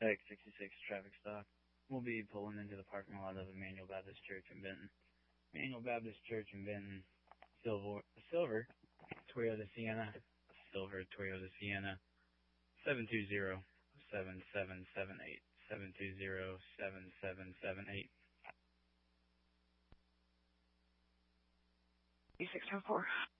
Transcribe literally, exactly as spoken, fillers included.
X sixty-six traffic stop. We'll be pulling into the parking lot of Emmanuel Baptist Church in Benton. Emmanuel Baptist Church in Benton. Silver, silver Toyota Sienna. Silver Toyota Sienna. seven two zero, seven seven seven eight. seven two zero, seven seven seven eight. E six seven four.